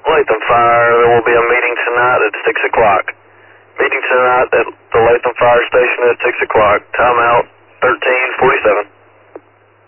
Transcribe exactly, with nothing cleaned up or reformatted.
Latham Fire, there will be a meeting tonight at six o'clock. Meeting tonight at the Latham Fire Station at six o'clock. Timeout thirteen forty-seven.